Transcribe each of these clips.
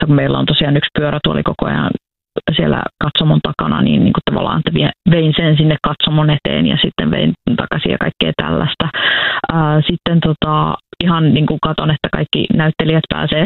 Meillä on tosiaan yksi pyörätuoli koko ajan siellä katsomon takana, niin kuin tavallaan että vein sen sinne katsomon eteen ja sitten vein takaisin ja kaikkea tällaista. Sitten ihan niin kuin katon, että kaikki näyttelijät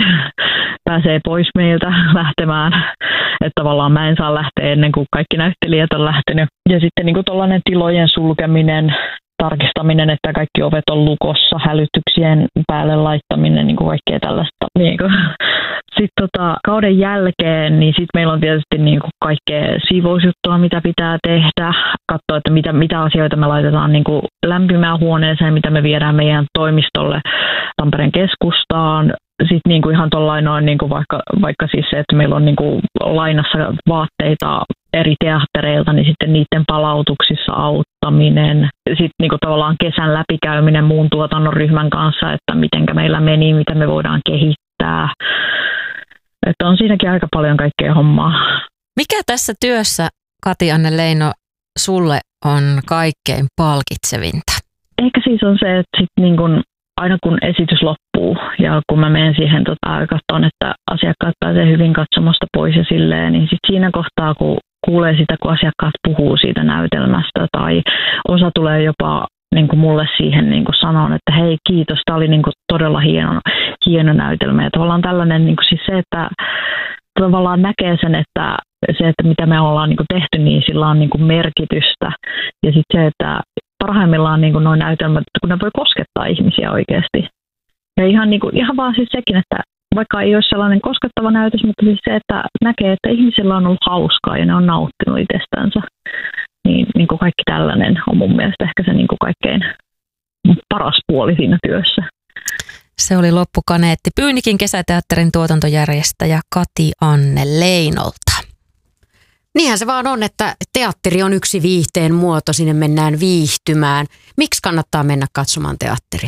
pääsee pois meiltä lähtemään. Että tavallaan mä en saa lähteä ennen kuin kaikki näyttelijät on lähtenyt. Ja sitten niin kuin tollainen tilojen sulkeminen, tarkistaminen, että kaikki ovet on lukossa, hälytyksien päälle laittaminen, niin kuin kaikkea tällaista. Niin kuin. Sitten kauden jälkeen, niin sitten meillä on tietysti niin kuin kaikkea siivousjuttua, mitä pitää tehdä. Katsoa, että mitä asioita me laitetaan niin kuin lämpimään huoneeseen, mitä me viedään meidän toimistolle Tampereen keskustaan. Sitten niin kuin ihan tollainoin, niin kuin vaikka siis se, että meillä on niin kuin lainassa vaatteita eri teattereilta, niin sitten niiden palautuksissa auttaminen. Sitten niin kuin tavallaan kesän läpikäyminen muun tuotannon ryhmän kanssa, että mitenkä meillä meni, mitä me voidaan kehittää. Että on siinäkin aika paljon kaikkea hommaa. Mikä tässä työssä, Kati-Anne Leino, sulle on kaikkein palkitsevinta? Ehkä siis on se, että sit niin kun, aina kun esitys loppuu ja kun mä menen siihen katsomaan, että asiakkaat pääsee hyvin katsomasta pois ja silleen, niin sit siinä kohtaa, kun kuulee sitä, kun asiakkaat puhuu siitä näytelmästä tai osa tulee jopa niin kuin mulle siihen niin kuin sanon, että hei kiitos, tämä oli niin kuin todella hieno näytelmä. Ja tavallaan tällainen niin kuin siis se, että tavallaan näkee sen, että se, että mitä me ollaan niin kuin tehty, niin sillä on niin kuin merkitystä. Ja sitten se, että parhaimmillaan niin kuin nuo näytelmät, kun ne voi koskettaa ihmisiä oikeasti. Ja ihan vaan siis sekin, että vaikka ei ole sellainen koskettava näytös, mutta siis se, että näkee, että ihmisillä on ollut hauskaa ja ne on nauttinut itsestänsä. Niin kuin kaikki tällainen on mun mielestä ehkä se niin kuin kaikkein paras puoli siinä työssä. Se oli loppukaneetti Pyynikin kesäteatterin tuotantojärjestäjä Kati-Anne Leinolta. Niinhän se vaan on, että teatteri on yksi viihteen muoto, sinne mennään viihtymään. Miksi kannattaa mennä katsomaan teatteria?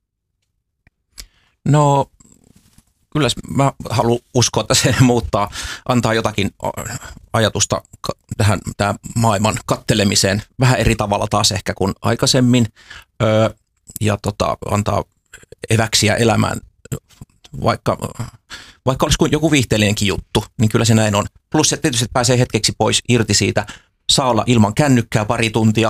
No kyllä mä haluan uskoa, että se antaa jotakin ajatusta tähän maailman kattelemiseen vähän eri tavalla taas ehkä kuin aikaisemmin ja antaa eväksiä elämään, vaikka olisi kuin joku viihteellinenkin juttu, niin kyllä se näin on. Plus se tietysti pääsee hetkeksi pois irti siitä, saa olla ilman kännykkää pari tuntia,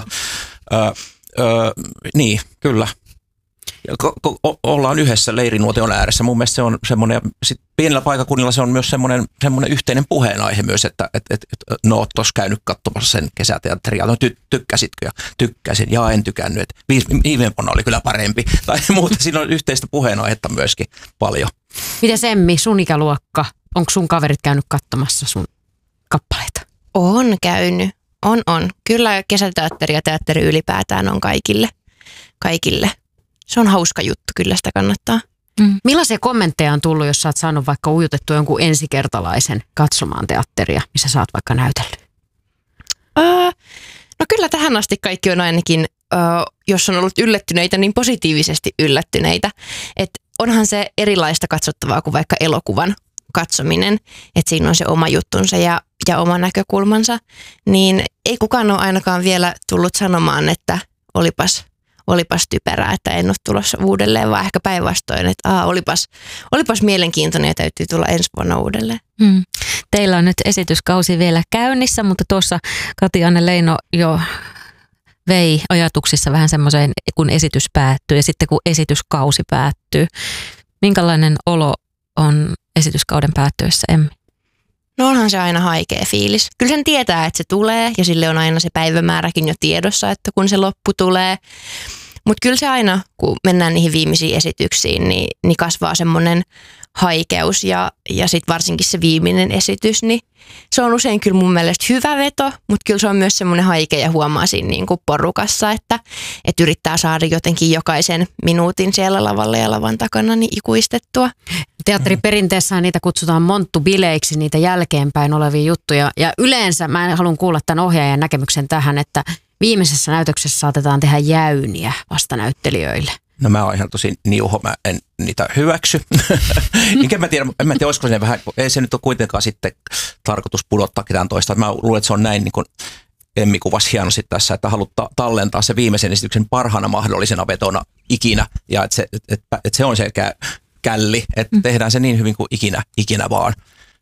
niin kyllä. Ollaan yhdessä leirinuotion ääressä. Mun mielestä se on semmoinen, sit pienellä paikakunnilla se on myös semmoinen yhteinen puheenaihe myös, että no oot tuossa käynyt katsomassa sen kesäteatteria, no tykkäsitkö ja tykkäsin ja en tykännyt, että viime vuonna oli kyllä parempi tai muuta. Siinä on yhteistä puheenaihetta myöskin paljon. Miten Emmi, sun ikäluokka, onko sun kaverit käynyt katsomassa sun kappaleita? On käynyt, on. Kyllä kesäteatteri ja teatteri ylipäätään on kaikille. Se on hauska juttu, kyllä sitä kannattaa. Millaisia kommentteja on tullut, jos sä oot saanut vaikka ujutettu jonkun ensikertalaisen katsomaan teatteria, missä sä oot vaikka näytellyt? No kyllä tähän asti kaikki on ainakin, jos on ollut yllättyneitä, niin positiivisesti yllättyneitä. Että onhan se erilaista katsottavaa kuin vaikka elokuvan katsominen, että siinä on se oma juttunsa ja oma näkökulmansa. Niin ei kukaan ole ainakaan vielä tullut sanomaan, että olipas typerää, että en ole tulossa uudelleen, vaan ehkä päinvastoin, että olipas mielenkiintoinen ja täytyy tulla ensi vuonna uudelleen. Teillä on nyt esityskausi vielä käynnissä, mutta tuossa Kati-Anne Leino jo vei ajatuksissa vähän semmoiseen, kun esitys päättyy ja sitten kun esityskausi päättyy. Minkälainen olo on esityskauden päättyessä, Emmi? No onhan se aina haikea fiilis. Kyllä sen tietää, että se tulee ja sille on aina se päivämääräkin jo tiedossa, että kun se loppu tulee. Mutta kyllä se aina, kun mennään niihin viimeisiin esityksiin, niin kasvaa semmoinen haikeus ja sitten varsinkin se viimeinen esitys, niin se on usein kyllä mun mielestä hyvä veto, mutta kyllä se on myös semmoinen haike ja huomaa siinä niin kuin porukassa, että yrittää saada jotenkin jokaisen minuutin siellä lavalla ja lavan takana niin ikuistettua. Teatteriperinteessä niitä kutsutaan monttubileiksi, niitä jälkeenpäin olevia juttuja. Ja yleensä mä haluan kuulla tämän ohjaajan näkemyksen tähän, että viimeisessä näytöksessä saatetaan tehdä jäyniä vastanäyttelijöille. No mä oon ihan tosi niuho, mä en niitä hyväksy. En mä tiedä, olisiko se vähän, ei se nyt ole kuitenkaan sitten tarkoitus pudottaa ketään toista. Mä luulen, että se on näin niin kuin Emmi kuvasi hienosti tässä, että haluat tallentaa se viimeisen esityksen parhaana mahdollisena vetona ikinä. Ja että se on selkeä källi, että tehdään se niin hyvin kuin ikinä vaan.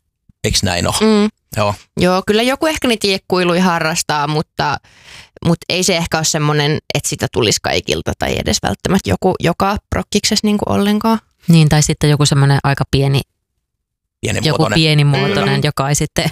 Eiks näin ole? Joo. Joo, kyllä joku ehkä niitä jekkuiluja harrastaa, mutta ei se ehkä ole semmoinen, että sitä tulisi kaikilta tai edes välttämättä joku joka prokkiksessa niin kuin ollenkaan. Niin, tai sitten joku semmoinen aika pienimuotoinen, joka ei sitten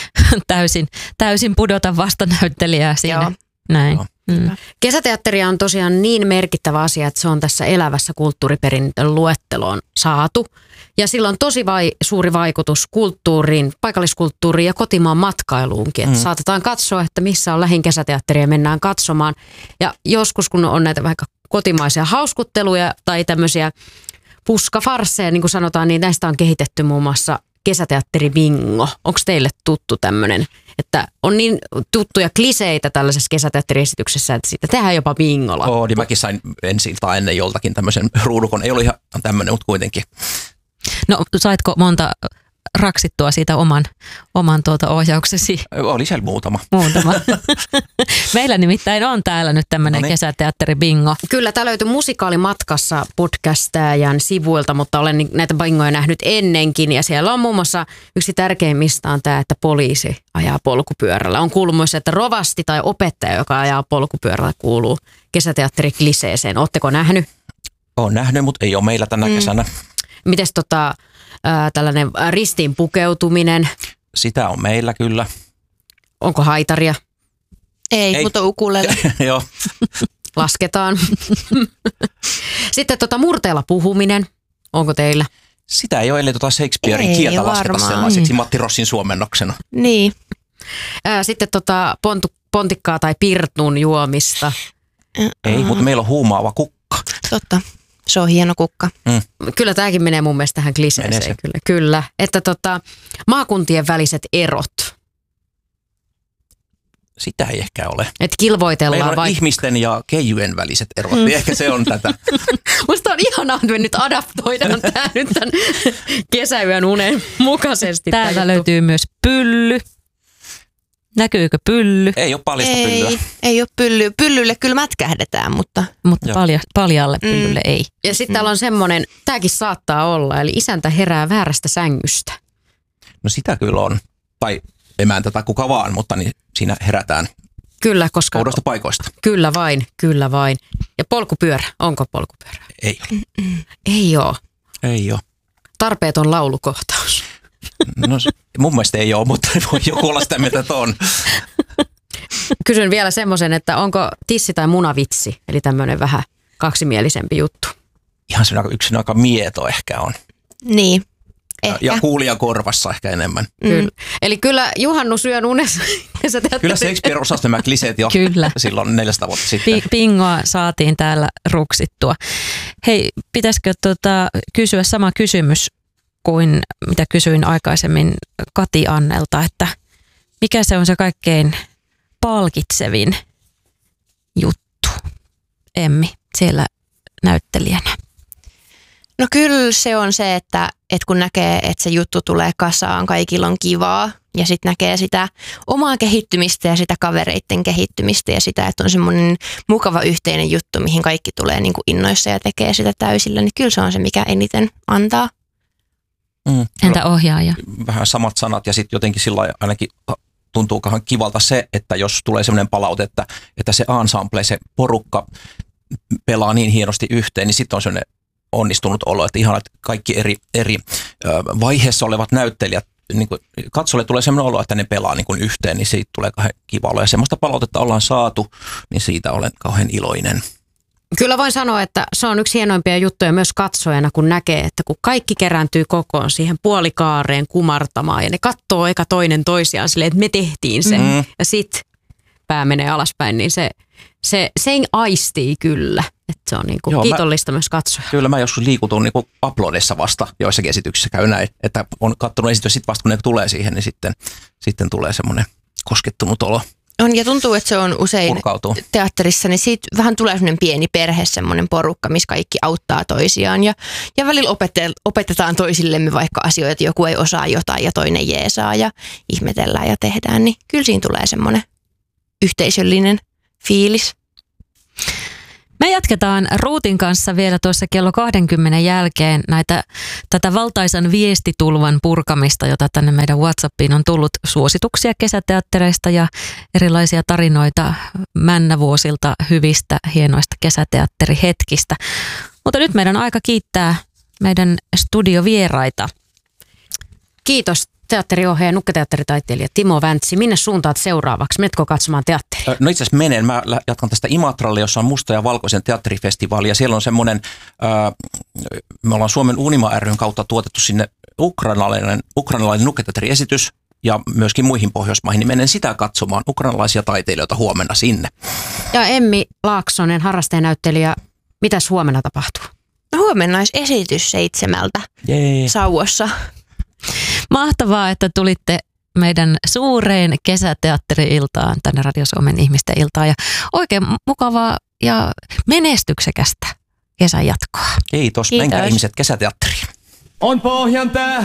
täysin pudota vastanäyttelijää siinä. Joo. Näin. Kesäteatteria on tosiaan niin merkittävä asia, että se on tässä elävässä kulttuuriperintön luetteloon saatu. Ja sillä on tosi suuri vaikutus kulttuuriin, paikalliskulttuuriin ja kotimaan matkailuunkin. Että saatetaan katsoa, että missä on lähin kesäteatteri ja mennään katsomaan. Ja joskus, kun on näitä vaikka kotimaisia hauskutteluja tai tämmöisiä puskafarsseja, niin kuin sanotaan, niin näistä on kehitetty muun muassa kesäteatteri bingo. Onko teille tuttu tämmöinen, että on niin tuttuja kliseitä tällaisessa kesäteatteriesityksessä, että siitä tehdään jopa bingolla? Niin mäkin sain ensi iltaa ennen joltakin tämmöisen ruudukon. Ei ollut ihan tämmöinen, mutta kuitenkin. No saitko monta raksittua siitä oman ohjauksesi? Oli siellä muutama. Meillä nimittäin on täällä nyt tämmöinen kesäteatteri bingo. Kyllä, tämä löytyy Musikaalimatkassa podcastajan sivuilta, mutta olen näitä bingoja nähnyt ennenkin. Ja siellä on muun muassa yksi tärkeimmistä on tämä, että poliisi ajaa polkupyörällä. On kuullut myös, että rovasti tai opettaja, joka ajaa polkupyörällä, kuuluu kesäteatterikliseeseen. Oletteko nähnyt? Olen nähnyt, mutta ei ole meillä tänä kesänä. Mites tällainen ristiin pukeutuminen? Sitä on meillä kyllä. Onko haitaria? Ei. Mutta ukulele. Joo. Lasketaan. Sitten murteella puhuminen. Onko teillä? Sitä ei ole, ellei Shakespearein kieltä lasketa sellaiseksi Matti Rossin suomennoksena. Niin. Sitten pontikkaa tai pirtun juomista. Ei, mutta meillä on huumaava kukka. Totta. Se on hieno kukka. Kyllä tämäkin menee mun mielestä tähän kliseeseen. Kyllä. Että maakuntien väliset erot. Sitä ei ehkä ole. Että kilvoitellaan meillä on ihmisten ja keijujen väliset erot, niin ehkä se on tätä. Musta on ihanaa, että me nyt adaptoidaan tämä nyt tämän kesäyön unen mukaisesti. Täältä löytyy myös pylly. Näkyykö pylly? Ei ole paljasta pyllyä. Ei ole pyllyä. Pyllylle kyllä mätkähdetään, mutta paljalle pyllylle ei. Ja sitten täällä on semmoinen, tämäkin saattaa olla, eli isäntä herää väärästä sängystä. No sitä kyllä on. Tai emäntä tai kuka vaan, mutta niin siinä herätään. Kyllä, koska oudosta paikoista. Kyllä vain. Ja polkupyörä, onko polkupyörä? Ei ole. Ei ole. Tarpeeton laulukohtaus. No mun mielestä ei ole, mutta voi joku olla sitä mieltä, että on. Kysyn vielä semmoisen, että onko tissi tai munavitsi, eli tämmöinen vähän kaksimielisempi juttu. Ihan se yksin aika mieto ehkä on. Niin, ehkä. Ja kuulijan korvassa ehkä enemmän. Kyllä. Eli kyllä juhannusyön unessa. Kyllä Shakespeare osasi nämä kliseet jo silloin 400 vuotta sitten. Bingoa saatiin täällä ruksittua. Hei, pitäisikö kysyä sama kysymys kuin mitä kysyin aikaisemmin Kati Annelta, että mikä se on se kaikkein palkitsevin juttu, Emmi, siellä näyttelijänä? No kyllä se on se, että kun näkee, että se juttu tulee kasaan, kaikilla on kivaa ja sitten näkee sitä omaa kehittymistä ja sitä kavereiden kehittymistä ja sitä, että on semmoinen mukava yhteinen juttu, mihin kaikki tulee niin kuin innoissa ja tekee sitä täysillä, niin kyllä se on se, mikä eniten antaa. Entä ohjaaja? Vähän samat sanat ja sitten jotenkin sillä ainakin tuntuukohan kivalta se, että jos tulee sellainen palaute, että se ensemble, se porukka pelaa niin hienosti yhteen, niin sitten on sellainen onnistunut olo, että ihan kaikki eri vaiheessa olevat näyttelijät, niin katsolle tulee sellainen olo, että ne pelaa niin yhteen, niin siitä tulee kauhean kiva olo. Ja semmoista palautetta ollaan saatu, niin siitä olen kauhean iloinen. Kyllä voin sanoa, että se on yksi hienoimpia juttuja myös katsojana, kun näkee, että kun kaikki kerääntyy kokoon siihen puolikaareen kumartamaan ja ne katsoo eka toinen toisiaan silleen, että me tehtiin se ja sit pää menee alaspäin, niin sen aistii kyllä, että se on niin kuin kiitollista myös katsoja. Kyllä mä joskus liikutun niin kuin uploadissa vasta joissakin esityksissä käy näin, että on katsonut esitys sitten vasta kun ne tulee siihen, niin sitten tulee semmoinen koskettunut olo. On ja tuntuu, että se on usein teatterissa, niin siitä vähän tulee semmoinen pieni perhe, semmoinen porukka, missä kaikki auttaa toisiaan ja välillä opetetaan toisillemme vaikka asioita, joku ei osaa jotain ja toinen jeesaa ja ihmetellään ja tehdään, niin kyllä siinä tulee semmoinen yhteisöllinen fiilis. Me jatketaan Ruutin kanssa vielä tuossa kello 20 jälkeen tätä valtaisan viestitulvan purkamista, jota tänne meidän WhatsAppiin on tullut, suosituksia kesäteattereista ja erilaisia tarinoita männävuosilta, hyvistä, hienoista kesäteatterihetkistä. Mutta nyt meidän on aika kiittää meidän studiovieraita. Kiitos teatteriohjaaja ja nukketeatteritaiteilija Timo Väntsi. Minne suuntaat seuraavaksi? Menetkö katsomaan teatteria? No itse asiassa menen. Mä jatkan tästä Imatralle, jossa on musta ja valkoisen teatterifestivaali. Ja siellä on semmoinen, me ollaan Suomen Unima ry:n kautta tuotettu sinne ukrainalainen nukketeatteriesitys ja myöskin muihin Pohjoismaihin. Niin menen sitä katsomaan, ukrainalaisia taiteilijoita huomenna sinne. Ja Emmi Laaksonen, harrastajanäyttelijä, mitäs huomenna tapahtuu? No huomenna olisi esitys 7 Sauvossa. Mahtavaa, että tulitte meidän suureen kesäteatteri-iltaan, tänne Radio Suomen ihmisten iltaan. Ja oikein mukavaa ja menestyksekästä kesän jatkoa. Kiitos. Menkää ihmiset kesäteatteriin. On Pohjan